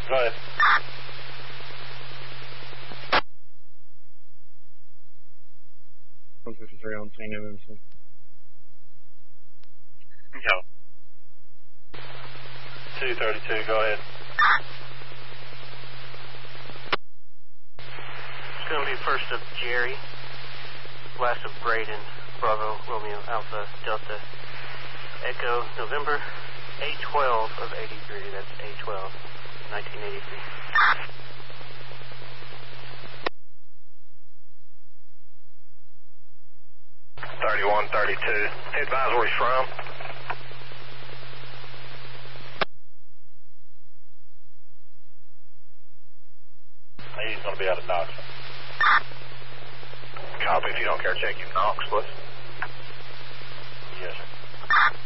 Go ahead. .153 on scene emergency. Yo. 232, go ahead. It's going to be first of Jerry, last of Braden, Bravo, Romeo, Alpha, Delta, Echo, November, 8/12 of 83. That's 8/12, 1983. 3132. Advise where he's from. He's going to be out of Knox. Copy. If you don't care, check him Knox, please. Yes, sir.